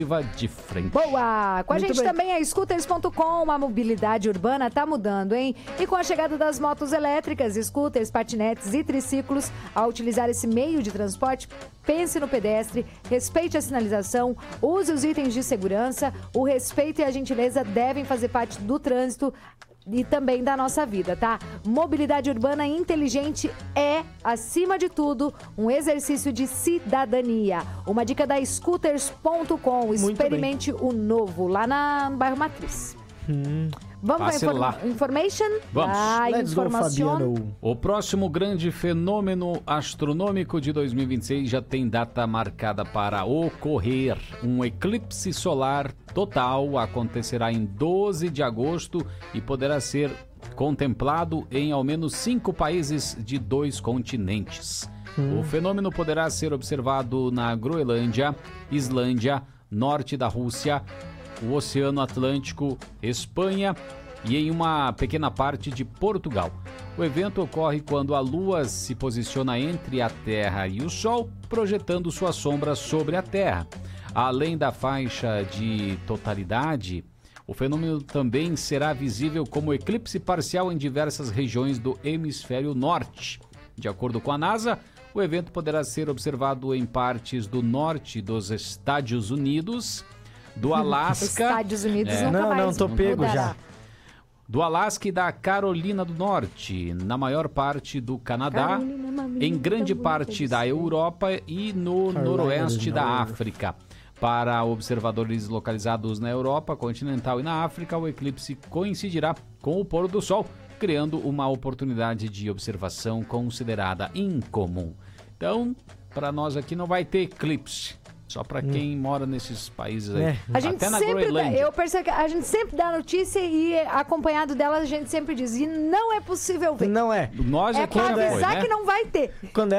de frente. Boa! Com a Muito gente bem. também a Scooters.com, a mobilidade urbana tá mudando, hein? E com a chegada das motos elétricas, scooters, patinetes e triciclos, ao utilizar esse meio de transporte, pense no pedestre, respeite a sinalização, use os itens de segurança, o respeito e a gentileza devem fazer parte do trânsito e também da nossa vida, tá? Mobilidade urbana inteligente é, acima de tudo, um exercício de cidadania. Uma dica da Scooters.com. Experimente o novo lá no bairro Matriz. Vamos para information? Vamos. Let's go, informação. Fabiano. O próximo grande fenômeno astronômico de 2026 já tem data marcada para ocorrer. Um eclipse solar total acontecerá em 12 de agosto e poderá ser contemplado em ao menos 5 países de 2 continentes. O fenômeno poderá ser observado na Groenlândia, Islândia, norte da Rússia, o Oceano Atlântico, Espanha e em uma pequena parte de Portugal. O evento ocorre quando a Lua se posiciona entre a Terra e o Sol, projetando sua sombra sobre a Terra. Além da faixa de totalidade, o fenômeno também será visível como eclipse parcial em diversas regiões do hemisfério norte. De acordo com a NASA, o evento poderá ser observado em partes do norte dos Estados Unidos, do Alasca... Estados Unidos nunca mais Não, tô pego mudará. já. Do Alasca e da Carolina do Norte, na maior parte do Canadá, em grande parte da Europa e no noroeste da África. Para observadores localizados na Europa continental e na África, o eclipse coincidirá com o pôr do sol, criando uma oportunidade de observação considerada incomum. Então, para nós aqui não vai ter eclipse. Só para quem mora nesses países aí. A gente Até na sempre Groenlândia. eu percebo que a gente sempre dá notícia e acompanhado dela a gente sempre diz, e não é possível ver. Não é. Nós É aqui pra já foi, avisar né? que não vai ter. Quando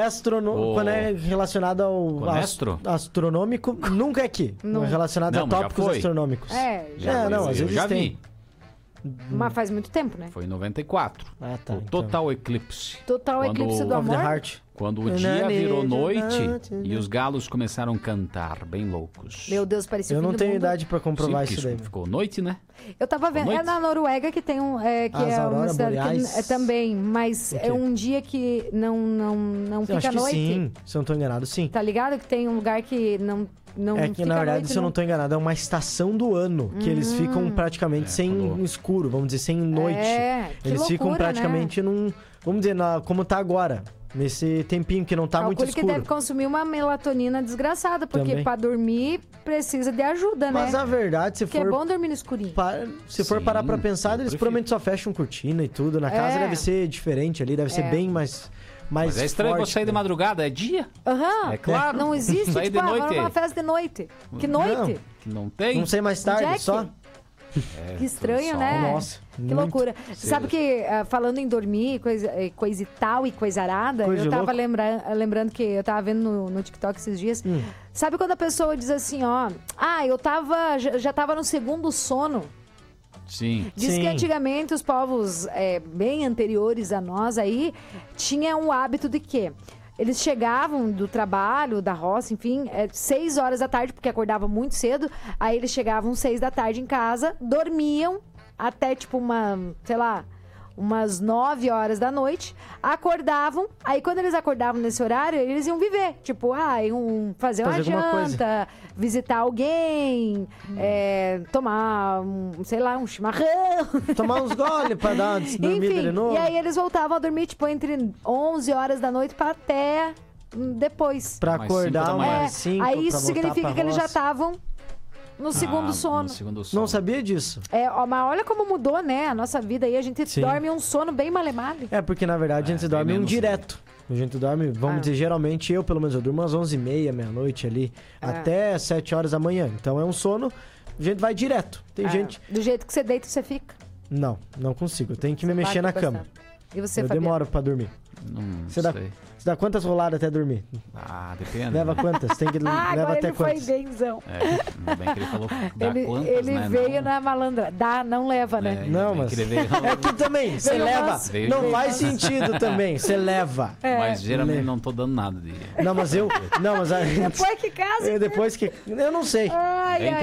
é relacionado ao Conestro? astronômico, nunca é aqui. Não. É relacionado Não, a mas já tópicos foi. astronômicos. Já não, foi, às eu vezes já tem. vi. Mas faz muito tempo, né? Foi em 94. Ah, tá. O total eclipse. Total Quando- eclipse do Of the amor. Heart. Quando o dia virou noite e os galos começaram a cantar, bem loucos. Meu Deus, parecia o Eu fim não do tenho mundo. idade pra comprovar Sim, isso porque daí. ficou noite, né? Eu tava vendo, Boa é noite. na Noruega que tem que As é uma auroras cidade boreais? que é também, mas O quê? é um dia que não Eu fica acho à que noite. sim, se eu não tô enganado, sim. Tá ligado? Que tem um lugar que não É que, fica na à verdade, noite, se eu não tô enganado, é uma estação do ano que eles ficam praticamente sem quando- escuro, vamos dizer, sem noite. que Eles ficam loucura, praticamente num... Vamos dizer, como tá agora. Nesse tempinho que não tá muito Calcule que escuro. deve consumir uma melatonina desgraçada, porque Também. pra dormir precisa de ajuda, Mas né? a verdade, se Porque é for... bom dormir no escurinho. Se for Sim, parar pra pensar, eu eles prefiro. provavelmente só fecham cortina e tudo. Na casa deve ser diferente ali, deve ser bem mais Mas é estranho forte, você sair de né? madrugada, é dia? Aham. É claro. Não existe, Sair tipo, de noite. vamos numa festa de noite. Que noite? Que não tem? Não sei mais tarde, Jack? só. Que estranho, sol. né? Nossa, Que muito. loucura. Sabe que, falando em dormir, coisa e tal, e coisa arada, Coisa eu tava louca. lembrando que eu tava vendo no TikTok esses dias. Sabe quando a pessoa diz assim, ó, eu já tava no segundo sono. Sim. Diz Sim. que antigamente os povos bem anteriores a nós aí tinham o hábito de quê? Eles chegavam do trabalho, da roça, enfim, 6 horas da tarde, porque acordavam muito cedo. Aí eles chegavam 6 da tarde em casa, dormiam até tipo umas 9 horas da noite, acordavam. Aí quando eles acordavam nesse horário, eles iam viver. Tipo, iam fazer uma Fazer alguma coisa. janta, visitar alguém, tomar, um chimarrão. Tomar uns goles pra dar uma dormida Enfim, de novo. e aí eles voltavam a dormir, tipo, entre 11 horas da noite pra até depois. Pra Mais 5 acordar da manhã. umas 5, Aí pra isso voltar significa pra que eles já roça. estavam no segundo sono. No segundo sono. Não sabia disso. Mas olha como mudou, né, a nossa vida aí. A gente Sim. dorme um sono bem malemado. É, porque na verdade a gente bem dorme menos, direto. A gente dorme, vamos dizer, geralmente eu, pelo menos, eu durmo às 11h30, meia-noite ali, até 7 horas da manhã. Então é um sono, a gente vai direto. Tem gente... Do jeito que você deita, você fica. Não consigo. Eu tenho que me Você mexer na bate cama. bastante. E você, Eu Fabiano? demoro pra dormir. Não Você sei. dá quantas roladas até dormir? Depende. Leva quantas? Tem que leva agora até ele quantas? foi benzão. Ainda bem que ele falou dá quantas, Ele né? veio Não. na malandra. Dá, não leva, né? Ainda Não, bem mas que ele veio- é que também, você Veio leva. manso. Veio Não de faz sentido também, você leva. Mas geralmente não tô dando nada de... Não, mas eu... Não, mas... Depois que casa. Depois que... Eu não sei. Ai, Então, ai.